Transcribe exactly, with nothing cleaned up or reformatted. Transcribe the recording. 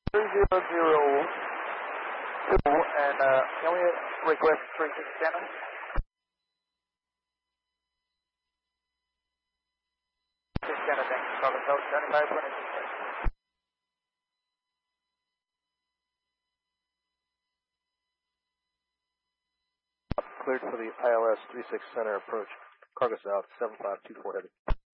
three zero zero two, and uh, can we request three six channel? six channel, thanks. Cargo South seventy-five twenty-six. Cleared for the I L S three six center approach. Cargo South seven five two four heavy.